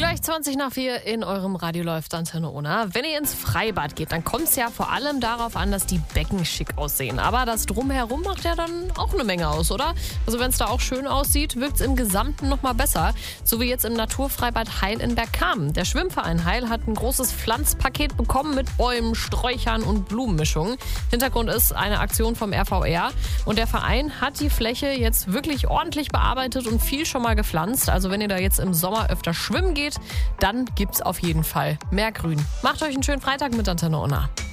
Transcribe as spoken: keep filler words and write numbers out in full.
Gleich zwanzig nach vier in eurem Radio läuft Antenne Unna. Wenn ihr ins Freibad geht, dann kommt es ja vor allem darauf an, dass die Becken schick aussehen. Aber das Drumherum macht ja dann auch eine Menge aus, oder? Also wenn es da auch schön aussieht, wirkt es im Gesamten noch mal besser. So wie jetzt im Naturfreibad Heil in Bergkamen. Der Schwimmverein Heil hat ein großes Pflanzpaket bekommen mit Bäumen, Sträuchern und Blumenmischungen. Hintergrund ist eine Aktion vom R V R. Und der Verein hat die Fläche jetzt wirklich ordentlich bearbeitet und viel schon mal gepflanzt. Also wenn ihr da jetzt im Sommer öfter schwimmen geht, dann gibt's auf jeden Fall mehr Grün. Macht euch einen schönen Freitag mit Antenne Unna.